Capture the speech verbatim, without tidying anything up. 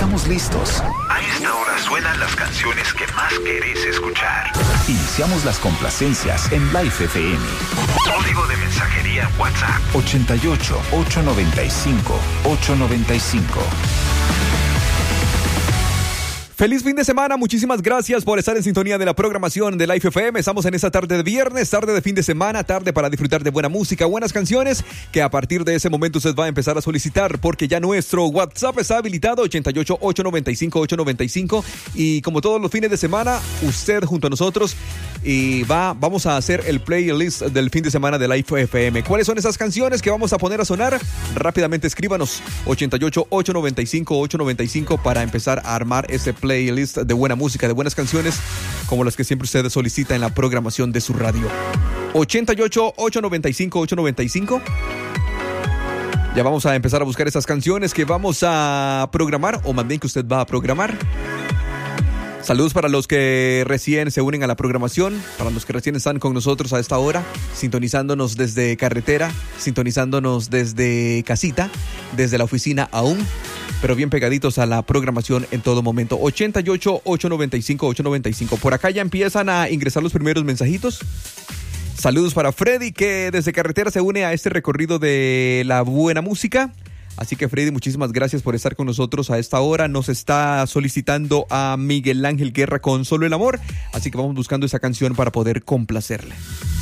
estamos listos. A esta hora suenan las canciones que más querés escuchar. Iniciamos las complacencias en Life F M. Código de mensajería WhatsApp ochenta y ocho, ochocientos noventa y cinco, ochocientos noventa y cinco. Feliz fin de semana, muchísimas gracias por estar en sintonía de la programación de Life F M. Estamos en esta tarde de viernes, tarde de fin de semana, tarde para disfrutar de buena música, buenas canciones, que a partir de ese momento usted va a empezar a solicitar, porque ya nuestro WhatsApp está habilitado, ochenta y ocho, ochocientos noventa y cinco, ochocientos noventa y cinco, y como todos los fines de semana, usted junto a nosotros y va, vamos a hacer el playlist del fin de semana de Life F M. ¿Cuáles son esas canciones que vamos a poner a sonar? Rápidamente escríbanos, ochenta y ocho, ochocientos noventa y cinco, ochocientos noventa y cinco, para empezar a armar ese playlist playlist de buena música, de buenas canciones, como las que siempre usted solicita en la programación de su radio. ochenta y ocho, ochocientos noventa y cinco, ochocientos noventa y cinco. Ya vamos a empezar a buscar esas canciones que vamos a programar, o más bien que usted va a programar. Saludos para los que recién se unen a la programación, para los que recién están con nosotros a esta hora, sintonizándonos desde carretera, sintonizándonos desde casita, desde la oficina aún, pero bien pegaditos a la programación en todo momento. ochenta y ocho, ochocientos noventa y cinco, ochocientos noventa y cinco. Por acá ya empiezan a ingresar los primeros mensajitos. Saludos para Freddy, que desde carretera se une a este recorrido de la buena música. Así que Freddy, muchísimas gracias por estar con nosotros a esta hora. Nos está solicitando a Miguel Ángel Guerra con Solo el Amor, así que vamos buscando esa canción para poder complacerle.